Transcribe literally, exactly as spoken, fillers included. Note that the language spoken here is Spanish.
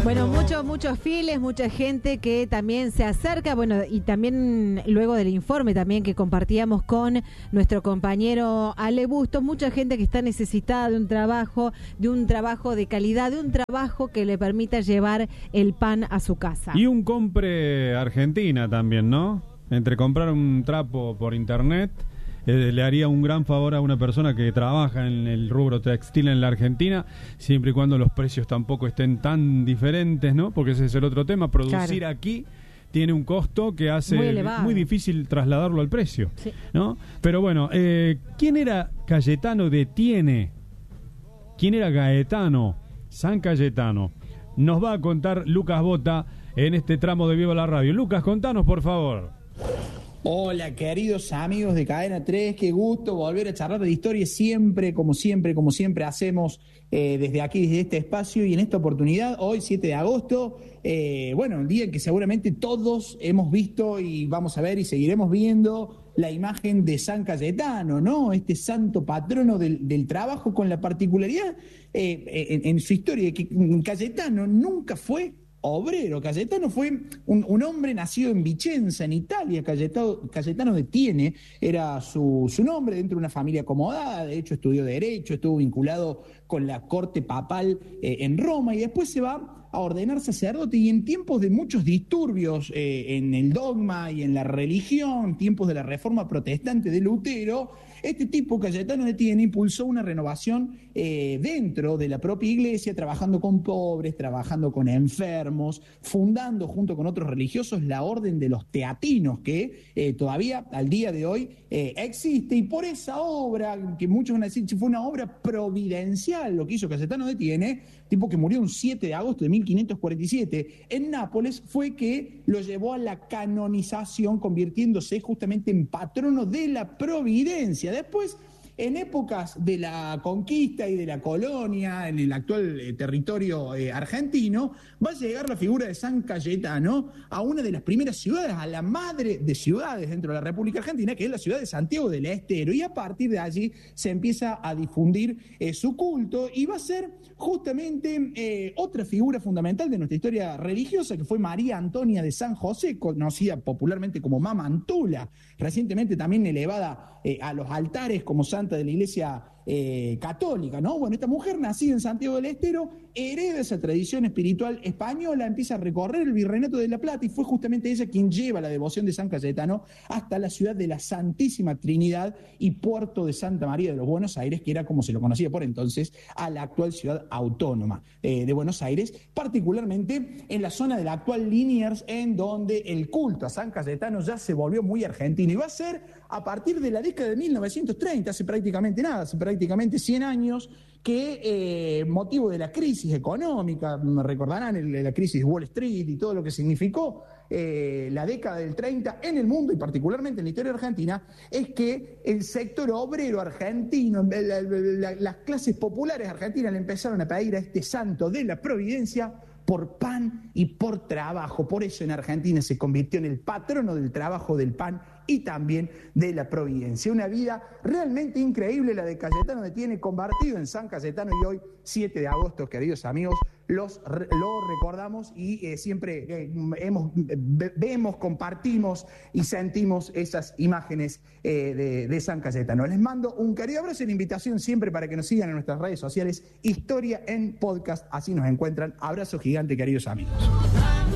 Bueno, muchos, muchos fieles, mucha gente que también se acerca, bueno, y también luego del informe también que compartíamos con nuestro compañero Ale Bustos, mucha gente que está necesitada de un trabajo, de un trabajo de calidad, de un trabajo que le permita llevar el pan a su casa. Y un compre Argentina también, ¿no? Entre comprar un trapo por internet, eh, le haría un gran favor a una persona que trabaja en el rubro textil en la Argentina, siempre y cuando los precios tampoco estén tan diferentes, ¿no? Porque ese es el otro tema, producir claro. aquí tiene un costo que hace muy, muy difícil trasladarlo al precio, sí. ¿no? Pero bueno, eh, ¿quién era Cayetano de Tiene? ¿Quién era Gaetano? San Cayetano. Nos va a contar Lucas Bota en este tramo de Viva la Radio. Lucas, contanos, por favor. Hola, queridos amigos de Cadena tres, qué gusto volver a charlar de historia siempre, como siempre, como siempre hacemos eh, desde aquí, desde este espacio, y en esta oportunidad, hoy siete de agosto, eh, bueno, un día en que seguramente todos hemos visto y vamos a ver y seguiremos viendo la imagen de San Cayetano, ¿no? Este santo patrono del, del trabajo, con la particularidad eh, en, en su historia que Cayetano nunca fue obrero. Cayetano fue un, un hombre nacido en Vicenza, en Italia. Cayetano, Cayetano de Tiene era su, su nombre, dentro de una familia acomodada. De hecho, estudió Derecho, estuvo vinculado con la corte papal eh, en Roma, y después se va a ordenar sacerdote, y en tiempos de muchos disturbios eh, en el dogma y en la religión, tiempos de la reforma protestante de Lutero, este tipo, Cayetano de Tiene, impulsó una renovación eh, dentro de la propia iglesia, trabajando con pobres, trabajando con enfermos, fundando junto con otros religiosos la Orden de los Teatinos, que eh, todavía al día de hoy eh, existe, y por esa obra, que muchos van a decir, fue una obra providencial lo que hizo Cayetano de Tiene, tipo que murió un siete de agosto de mil quinientos cuarenta y siete, en Nápoles, fue que lo llevó a la canonización, convirtiéndose justamente en patrono de la providencia. Después, en épocas de la conquista y de la colonia, en el actual eh, territorio eh, argentino, va a llegar la figura de San Cayetano a una de las primeras ciudades, a la madre de ciudades dentro de la República Argentina, que es la ciudad de Santiago del Estero, y a partir de allí se empieza a difundir eh, su culto, y va a ser justamente eh, otra figura fundamental de nuestra historia religiosa, que fue María Antonia de San José, conocida popularmente como Mama Antula, recientemente también elevada eh, a los altares como santa de la Iglesia eh, católica, ¿no? Bueno, esta mujer, nacida en Santiago del Estero, hereda esa tradición espiritual española, empieza a recorrer el Virreinato de la Plata, y fue justamente ella quien lleva la devoción de San Cayetano hasta la ciudad de la Santísima Trinidad y puerto de Santa María de los Buenos Aires, que era como se lo conocía por entonces, a la actual ciudad autónoma eh, de Buenos Aires, particularmente en la zona de la actual Liniers, en donde el culto a San Cayetano ya se volvió muy argentino, y va a ser a partir de la década de mil novecientos treinta, hace prácticamente nada, hace prácticamente cien años, que eh, motivo de la crisis económica, recordarán el, la crisis de Wall Street y todo lo que significó eh, la década del treinta en el mundo y particularmente en la historia argentina, es que el sector obrero argentino, la, la, las clases populares argentinas le empezaron a pedir a este santo de la providencia por pan y por trabajo. Por eso en Argentina se convirtió en el patrono del trabajo, del pan y también de la providencia. Una vida realmente increíble la de Cayetano de Tiene, convertido en San Cayetano, y hoy, siete de agosto, queridos amigos, los lo recordamos y eh, siempre eh, hemos, vemos, compartimos y sentimos esas imágenes eh, de, de San Cayetano. Les mando un querido abrazo y la invitación siempre para que nos sigan en nuestras redes sociales, Historia en Podcast, así nos encuentran. Abrazo gigante, queridos amigos.